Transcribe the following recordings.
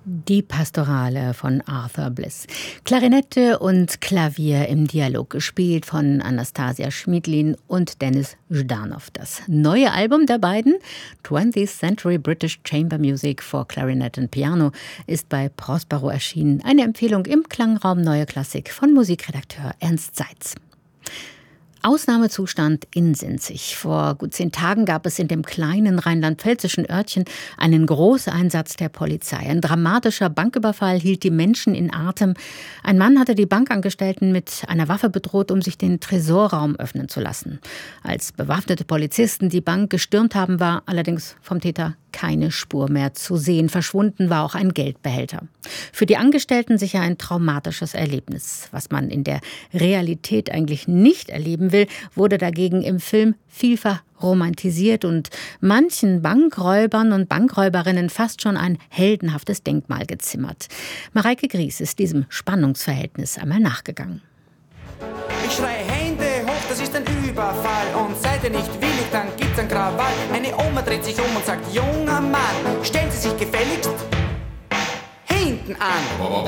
Die Pastorale von Arthur Bliss. Klarinette und Klavier im Dialog, gespielt von Anastasia Schmidlin und Dennis Zhdanov. Das neue Album der beiden, 20th Century British Chamber Music for Clarinet and Piano, ist bei Prospero erschienen. Eine Empfehlung im Klangraum Neue Klassik von Musikredakteur Ernst Seitz. Ausnahmezustand in Sinzig. Vor gut 10 Tagen gab es in dem kleinen rheinland-pfälzischen Örtchen einen Großeinsatz der Polizei. Ein dramatischer Banküberfall hielt die Menschen in Atem. Ein Mann hatte die Bankangestellten mit einer Waffe bedroht, um sich den Tresorraum öffnen zu lassen. Als bewaffnete Polizisten die Bank gestürmt haben, war allerdings vom Täter keine Spur mehr zu sehen. Verschwunden war auch ein Geldbehälter. Für die Angestellten sicher ein traumatisches Erlebnis. Was man in der Realität eigentlich nicht erleben will, wurde dagegen im Film vielfach romantisiert und manchen Bankräubern und Bankräuberinnen fast schon ein heldenhaftes Denkmal gezimmert. Mareike Gries ist diesem Spannungsverhältnis einmal nachgegangen. Ich schreie Hände hoch, das ist ein Überfall. Und seid ihr nicht willig, dann gibt's ein Krawall. Eine Oma dreht sich um und sagt, junger Mann, stellen Sie sich gefälligst hinten an.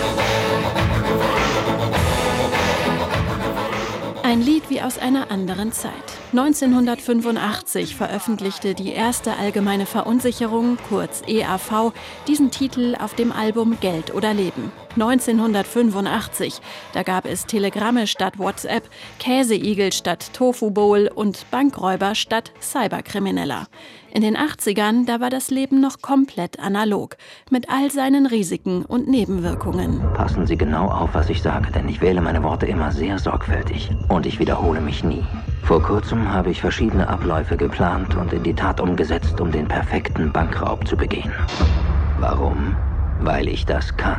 Ein Lied wie aus einer anderen Zeit. 1985 veröffentlichte die erste allgemeine Verunsicherung, kurz EAV, diesen Titel auf dem Album Geld oder Leben. 1985, da gab es Telegramme statt WhatsApp, Käseigel statt Tofu Bowl und Bankräuber statt Cyberkrimineller. In den 80ern, da war das Leben noch komplett analog, mit all seinen Risiken und Nebenwirkungen. Passen Sie genau auf, was ich sage, denn ich wähle meine Worte immer sehr sorgfältig und ich wiederhole mich nie. Vor kurzem habe ich verschiedene Abläufe geplant und in die Tat umgesetzt, um den perfekten Bankraub zu begehen. Warum? Weil ich das kann.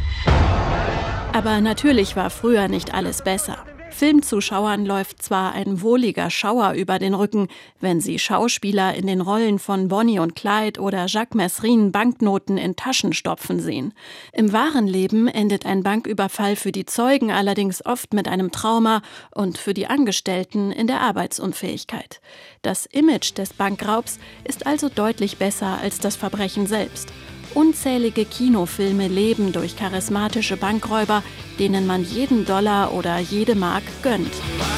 Aber natürlich war früher nicht alles besser. Filmzuschauern läuft zwar ein wohliger Schauer über den Rücken, wenn sie Schauspieler in den Rollen von Bonnie und Clyde oder Jacques Messrine Banknoten in Taschen stopfen sehen. Im wahren Leben endet ein Banküberfall für die Zeugen allerdings oft mit einem Trauma und für die Angestellten in der Arbeitsunfähigkeit. Das Image des Bankraubs ist also deutlich besser als das Verbrechen selbst. Unzählige Kinofilme leben durch charismatische Bankräuber, denen man jeden Dollar oder jede Mark gönnt.